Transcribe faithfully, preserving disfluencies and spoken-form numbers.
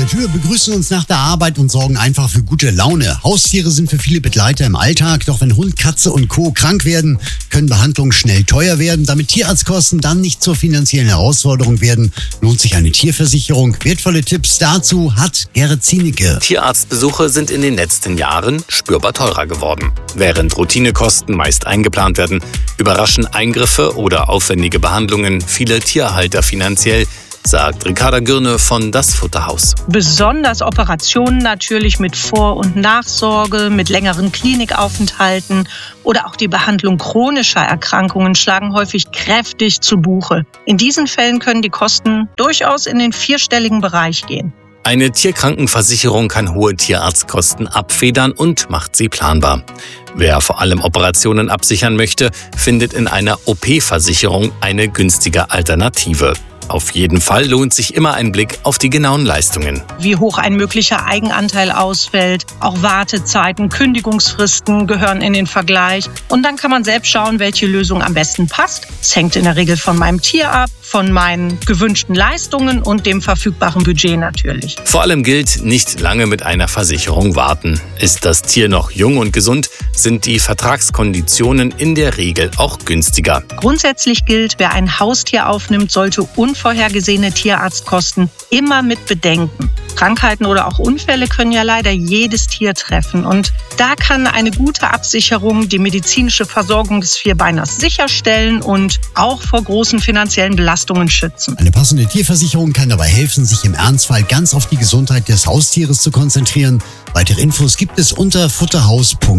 Tür, begrüßen uns nach der Arbeit und sorgen einfach für gute Laune. Haustiere sind für viele Begleiter im Alltag, doch wenn Hund, Katze und Co. krank werden, können Behandlungen schnell teuer werden. Damit Tierarztkosten dann nicht zur finanziellen Herausforderung werden, lohnt sich eine Tierversicherung. Wertvolle Tipps dazu hat Gerrit Zienicke. Tierarztbesuche sind in den letzten Jahren spürbar teurer geworden. Während Routinekosten meist eingeplant werden, überraschen Eingriffe oder aufwendige Behandlungen viele Tierhalter finanziell, sagt Ricarda Gürne von Das Futterhaus. Besonders Operationen natürlich mit Vor- und Nachsorge, mit längeren Klinikaufenthalten oder auch die Behandlung chronischer Erkrankungen schlagen häufig kräftig zu Buche. In diesen Fällen können die Kosten durchaus in den vierstelligen Bereich gehen. Eine Tierkrankenversicherung kann hohe Tierarztkosten abfedern und macht sie planbar. Wer vor allem Operationen absichern möchte, findet in einer O P-Versicherung eine günstige Alternative. Auf jeden Fall lohnt sich immer ein Blick auf die genauen Leistungen. Wie hoch ein möglicher Eigenanteil ausfällt, auch Wartezeiten, Kündigungsfristen gehören in den Vergleich. Und dann kann man selbst schauen, welche Lösung am besten passt. Es hängt in der Regel von meinem Tier ab, von meinen gewünschten Leistungen und dem verfügbaren Budget natürlich. Vor allem gilt, nicht lange mit einer Versicherung warten. Ist das Tier noch jung und gesund, sind die Vertragskonditionen in der Regel auch günstiger. Grundsätzlich gilt, wer ein Haustier aufnimmt, sollte unvorhergesehene Tierarztkosten immer mit bedenken. Krankheiten oder auch Unfälle können ja leider jedes Tier treffen. Und da kann eine gute Absicherung die medizinische Versorgung des Vierbeiners sicherstellen und auch vor großen finanziellen Belastungen schützen. Eine passende Tierversicherung kann dabei helfen, sich im Ernstfall ganz auf die Gesundheit des Haustieres zu konzentrieren. Weitere Infos gibt es unter futterhaus punkt de.